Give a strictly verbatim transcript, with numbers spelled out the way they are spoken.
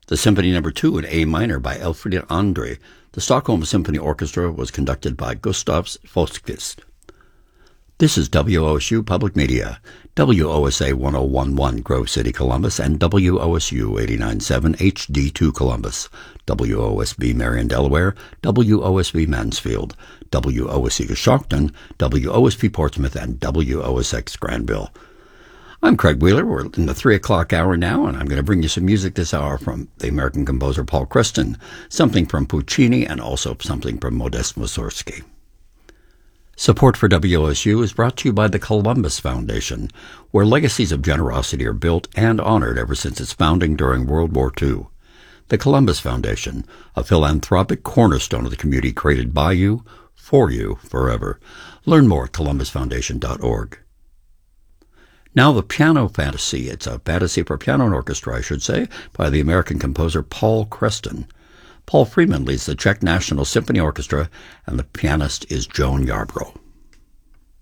The Symphony Number two in A minor by Elfriede Andre. The Stockholm Symphony Orchestra was conducted by Gustav Foskvist. This is W O S U Public Media, W O S A ten eleven Grove City, Columbus, and W O S U eighty-nine point seven H D two Columbus, W O S B Marion, Delaware, W O S B Mansfield, W O S C Coshocton, W O S P Portsmouth, and W O S X Granville. I'm Craig Wheeler. We're in the three o'clock hour now, and I'm going to bring you some music this hour from the American composer Paul Creston, something from Puccini, and also something from Modest Mussorgsky. Support for W O S U is brought to you by the Columbus Foundation, where legacies of generosity are built and honored ever since its founding during World War Two. The Columbus Foundation, a philanthropic cornerstone of the community created by you, for you, forever. Learn more at columbus foundation dot org. Now the Piano Fantasy. It's a fantasy for piano and orchestra, I should say, by the American composer Paul Creston. Paul Freeman leads the Czech National Symphony Orchestra, and the pianist is Joan Yarbrough.